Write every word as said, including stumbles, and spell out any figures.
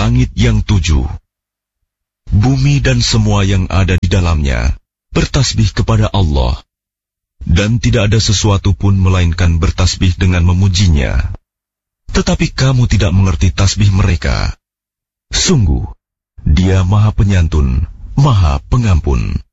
Langit yang tujuh, bumi dan semua yang ada di dalamnya bertasbih kepada Allah, dan tidak ada sesuatu pun melainkan bertasbih dengan memujinya. Tetapi kamu tidak mengerti tasbih mereka. Sungguh, Dia Maha Penyantun, Maha Pengampun.